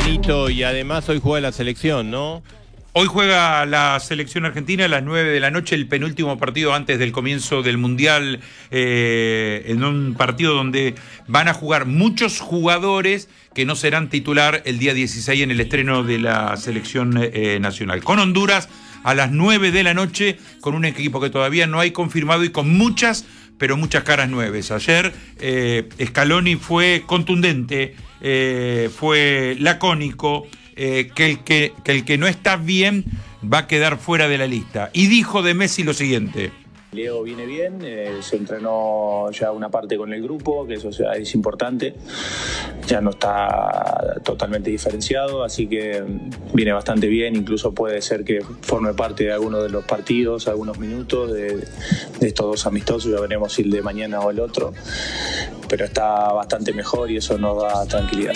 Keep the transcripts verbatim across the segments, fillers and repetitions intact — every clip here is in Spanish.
Danito, y además hoy juega la selección, ¿no? Hoy juega la selección argentina a las nueve de la noche, el penúltimo partido antes del comienzo del Mundial, eh, en un partido donde van a jugar muchos jugadores que no serán titular el día dieciséis en el estreno de la selección eh, nacional. Con Honduras a las nueve de la noche, con un equipo que todavía no hay confirmado y con muchas, pero muchas caras nuevas. Ayer eh, Scaloni fue contundente, eh, fue lacónico, Eh, que, el que, que el que no está bien va a quedar fuera de la lista. Y dijo de Messi lo siguiente. Leo viene bien, eh, se entrenó ya una parte con el grupo, que eso ya es importante, ya no está totalmente diferenciado, así que viene bastante bien, incluso puede ser que forme parte de alguno de los partidos, algunos minutos de, de estos dos amistosos, ya veremos si el de mañana o el otro, pero está bastante mejor y eso nos da tranquilidad.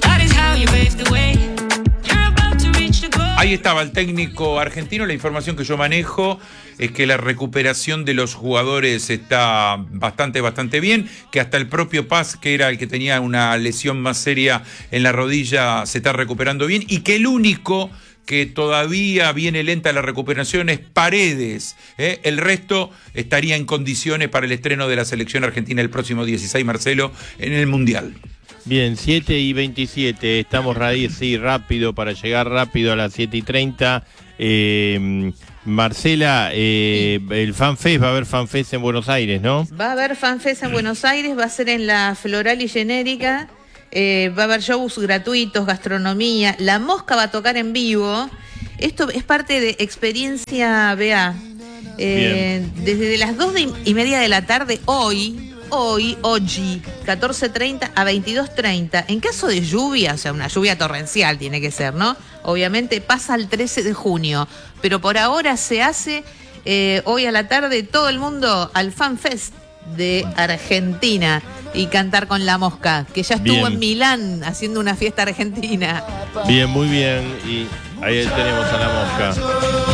Ahí estaba el técnico argentino. La información que yo manejo es que la recuperación de los jugadores está bastante, bastante bien, que hasta el propio Paz, que era el que tenía una lesión más seria en la rodilla, se está recuperando bien, y que el único que todavía viene lenta la recuperación es Paredes, ¿eh? El resto estaría en condiciones para el estreno de la selección argentina el próximo dieciséis, Marcelo, en el Mundial. Bien, siete y veintisiete, estamos sí, rápido para llegar rápido a las siete y treinta. Eh, Marcela, eh, el FanFest, va a haber FanFest en Buenos Aires, ¿no? Va a haber FanFest en Buenos Aires, va a ser en la Floral y Genérica, eh, va a haber shows gratuitos, gastronomía, La Mosca va a tocar en vivo. Esto es parte de Experiencia B A. Eh, desde las dos y media de la tarde hoy... Hoy, hoy, catorce treinta a veintidós treinta. En caso de lluvia, o sea, una lluvia torrencial tiene que ser, ¿no? Obviamente pasa el trece de junio, pero por ahora se hace eh, hoy a la tarde todo el mundo al FanFest de Argentina y cantar con La Mosca, que ya estuvo bien en Milán haciendo una fiesta argentina. Bien, muy bien, y ahí tenemos a La Mosca.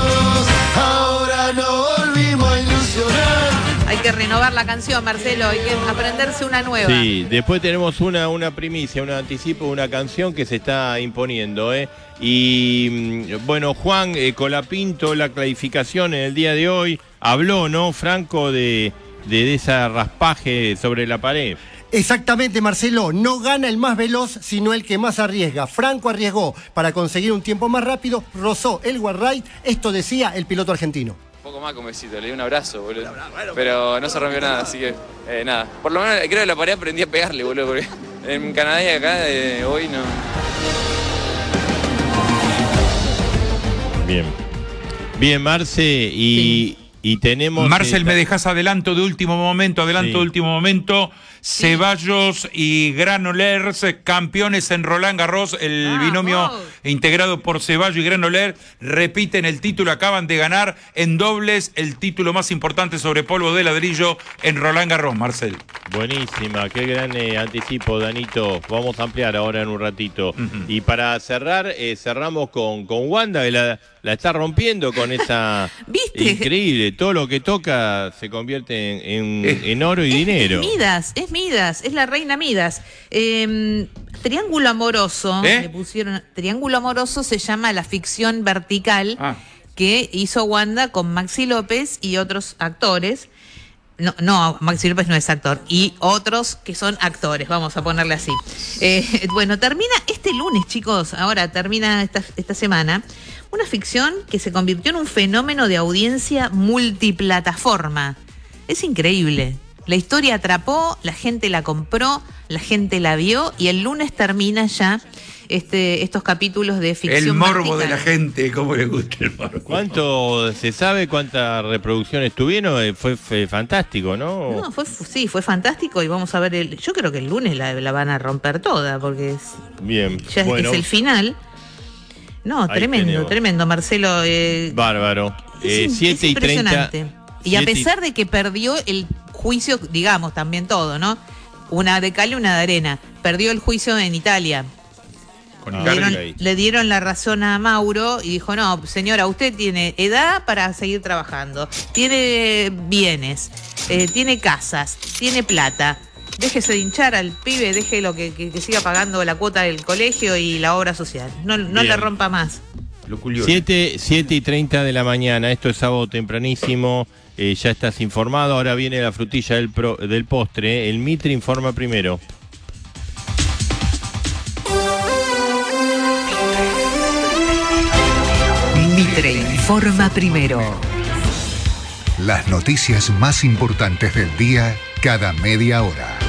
Ahora no volvimos a ilusionar. Hay que renovar la canción, Marcelo, hay que aprenderse una nueva. Sí, después tenemos una, una primicia, un anticipo, una canción que se está imponiendo, ¿eh? Y bueno, Juan eh, Colapinto, la clasificación en el día de hoy, habló, ¿no, Franco, de, de, de ese raspaje sobre la pared? Exactamente, Marcelo, no gana el más veloz, sino el que más arriesga. Franco arriesgó para conseguir un tiempo más rápido, rozó el guardrail, esto decía el piloto argentino. Un poco más con besito, le di un abrazo, boludo. Pero no se rompió nada, así que eh, nada. Por lo menos creo que la pared aprendí a pegarle, boludo, porque en Canadá y acá eh, hoy no. Bien. Bien, Marce, y, sí. y tenemos... Marcel, me dejas adelanto de último momento, adelanto sí. de último momento. Sí. Ceballos y Granollers, campeones en Roland Garros, el ah, binomio oh. integrado por Ceballos y Granollers, repiten el título, acaban de ganar en dobles el título más importante sobre polvo de ladrillo en Roland Garros, Marcel. Buenísima, qué gran eh, anticipo, Danito. Vamos a ampliar ahora en un ratito. Uh-huh. Y para cerrar, eh, cerramos con, con Wanda, que la, la está rompiendo con esa... ¿Viste? Increíble, todo lo que toca se convierte en, en, en oro y es, dinero. Es Midas, es Midas, es la reina Midas. Eh, triángulo amoroso, ¿Eh? le pusieron, Triángulo amoroso se llama la ficción vertical ah. que hizo Wanda con Maxi López y otros actores. No, no, Maxi López no es actor. Y otros que son actores, vamos a ponerle así. Eh, bueno, termina este lunes, chicos, ahora termina esta, esta semana, una ficción que se convirtió en un fenómeno de audiencia multiplataforma. Es increíble. La historia atrapó, la gente la compró, la gente la vio y el lunes termina ya este, estos capítulos de ficción. El morbo vertical. de la gente, ¿cómo le gusta el morbo? ¿Cuánto se sabe cuántas reproducciones tuvieron? Fue, fue fantástico, ¿no? No, fue, sí, fue fantástico y vamos a ver, el, yo creo que el lunes la, la van a romper toda porque es, Bien, ya bueno. es el final. No, Ahí tremendo, tenemos. tremendo, Marcelo. Eh, Bárbaro. Eh, es, siete es y treinta. Y a pesar de que perdió el juicio, digamos, también todo, ¿no? Una de cal y una de arena. Perdió el juicio en Italia. Con le, dieron, le dieron la razón a Mauro y dijo, no, señora, usted tiene edad para seguir trabajando, tiene bienes, eh, tiene casas, tiene plata. déjese de hinchar al pibe, déjelo que, que, que siga pagando la cuota del colegio y la obra social. No, no le rompa más. siete y treinta de la mañana, esto es sábado tempranísimo, eh, ya estás informado, ahora viene la frutilla del, pro, del postre, el Mitre informa primero. Mitre informa primero. Las noticias más importantes del día cada media hora.